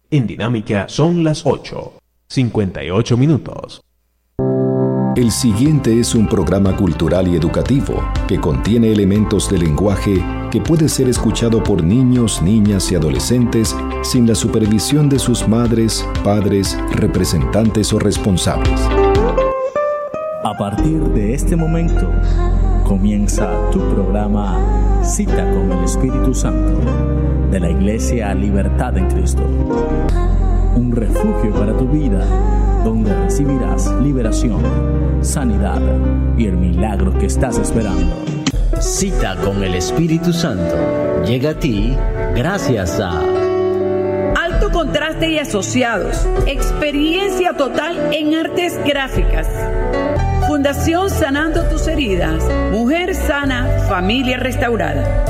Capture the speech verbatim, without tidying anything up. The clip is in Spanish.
En Dinámica son las ocho, cincuenta y ocho minutos. El siguiente es un programa cultural y educativo que contiene elementos de lenguaje que puede ser escuchado por niños, niñas y adolescentes sin la supervisión de sus madres, padres, representantes o responsables. A partir de este momento, comienza tu programa Cita con el Espíritu Santo de la Iglesia Libertad en Cristo. Un refugio para tu vida, donde recibirás liberación, sanidad y el milagro que estás esperando. Cita con el Espíritu Santo llega a ti gracias a Alto Contraste y Asociados, experiencia total en artes gráficas. Fundación Sanando Tus Heridas, Mujer Sana, Familia Restaurada.